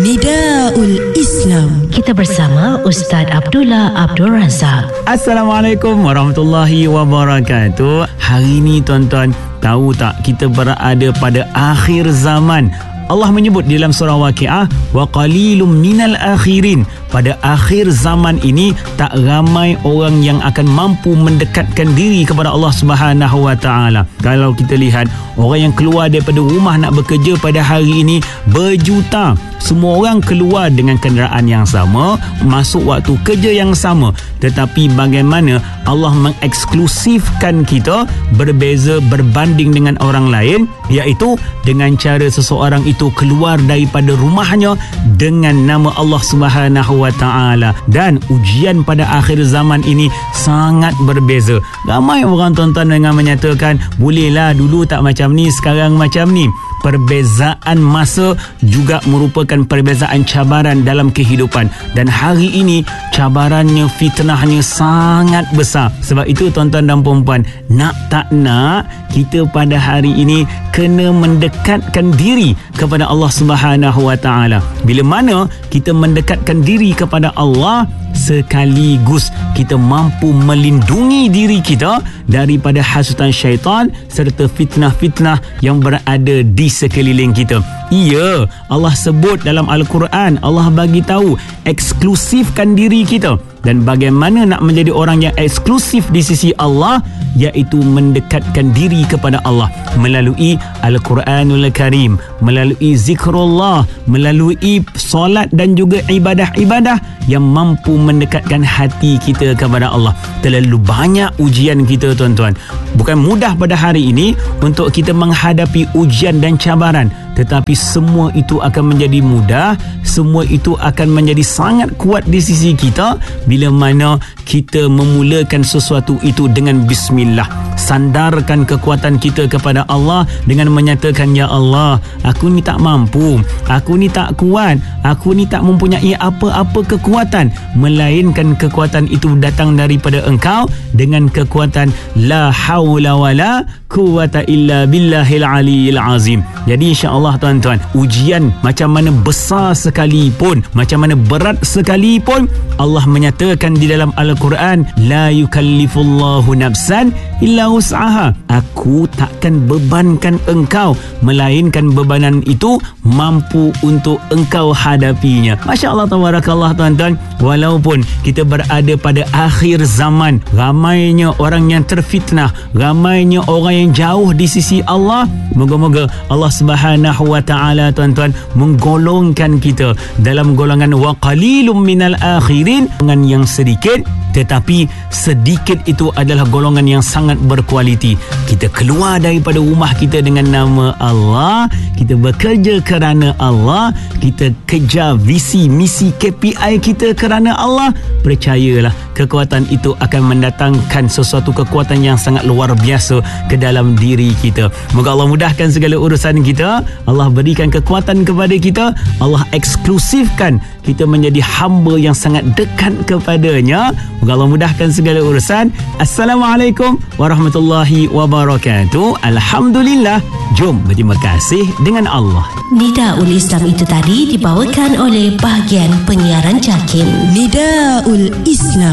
Nidaul Islam. Kita bersama Ustaz Abdullah Abdul Razak. Assalamualaikum warahmatullahi wabarakatuh. Hari ni tuan-tuan, tahu tak kita berada pada akhir zaman. Allah menyebut dalam surah Waqiah, wa qalilum minal akhirin. Pada akhir zaman ini tak ramai orang yang akan mampu mendekatkan diri kepada Allah Subhanahu wa taala. Kalau kita lihat orang yang keluar daripada rumah nak bekerja pada hari ini berjuta. Semua orang keluar dengan kenderaan yang sama, masuk waktu kerja yang sama. Tetapi bagaimana Allah mengeksklusifkan kita berbeza berbanding dengan orang lain, iaitu dengan cara seseorang itu keluar daripada rumahnya dengan nama Allah Subhanahu wa taala. Dan ujian pada akhir zaman ini sangat berbeza. Ramai orang tuan-tuan dengan menyatakan, bolehlah dulu tak macam ni, sekarang macam ni. Perbezaan masa juga merupakan perbezaan cabaran dalam kehidupan. Dan hari ini cabarannya, fitnahnya sangat besar. Sebab itu tuan-tuan dan perempuan, nak tak nak, kita pada hari ini kena mendekatkan diri kepada Allah Subhanahu wa taala. Bila mana kita mendekatkan diri kepada Allah, sekaligus kita mampu melindungi diri kita daripada hasutan syaitan serta fitnah-fitnah yang berada di sekeliling kita. Ya, Allah sebut dalam Al-Quran, Allah bagi tahu eksklusifkan diri kita. Dan bagaimana nak menjadi orang yang eksklusif di sisi Allah, iaitu mendekatkan diri kepada Allah melalui Al-Quranul Karim, melalui zikrullah, melalui solat dan juga ibadah-ibadah yang mampu mendekatkan hati kita kepada Allah. Terlalu banyak ujian kita tuan-tuan. Bukan mudah pada hari ini untuk kita menghadapi ujian dan cabaran, tetapi semua itu akan menjadi mudah, semua itu akan menjadi sangat kuat di sisi kita bila mana kita memulakan sesuatu itu dengan bismillah. Sandarkan kekuatan kita kepada Allah dengan menyatakan, ya Allah, aku ni tak mampu, aku ni tak kuat, aku ni tak mempunyai apa-apa kekuatan, melainkan kekuatan itu datang daripada Engkau dengan kekuatan la haula wala quwwata illa billahil aliyil azim. Jadi insya-Allah tuan-tuan, ujian macam mana besar sekalipun, macam mana berat sekalipun, Allah menyatakan di dalam Al-Quran, la yukallifullahu nafsan illa wus'aha. Aku takkan bebankan engkau, melainkan bebanan itu mampu untuk engkau hadapinya. Masya-Allah, tabarakallah tuan-tuan. Walaupun kita berada pada akhir zaman, ramainya orang yang terfitnah, ramainya orang yang jauh di sisi Allah, moga-moga Allah Subhanahu wa taala tuan-tuan menggolongkan kita dalam golongan wa qalilum minal akhirin, dengan yang sedikit, tetapi sedikit itu adalah golongan yang sangat berkualiti. Kita keluar daripada rumah kita dengan nama Allah, kita bekerja kerana Allah, kita kejar visi, misi, KPI kita kerana Allah. Percayalah, kekuatan itu akan mendatangkan sesuatu kekuatan yang sangat luar biasa ke dalam diri kita. Moga Allah mudahkan segala urusan kita, Allah berikan kekuatan kepada kita, Allah eksklusifkan kita menjadi hamba yang sangat dekat kepadanya. Moga Allah mudahkan segala urusan. Assalamualaikum warahmatullahi wabarakatuh. Alhamdulillah. Jom berterima kasih dengan Allah. Nidaul Islam itu tadi dibawakan oleh bahagian penyiaran JAKIM. Nidaul Islam.